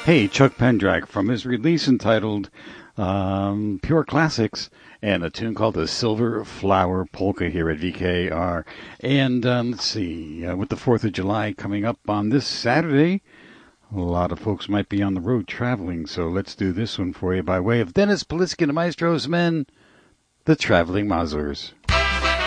Hey, Chuck Pendrack from his release entitled Pure Classics and a tune called the Silver Flower Polka here at VKR. And let's see, with the 4th of July coming up on this Saturday, a lot of folks might be on the road traveling, so let's do this one for you by way of Dennis Polisky and the Maestro's Men, the Traveling Mazurs.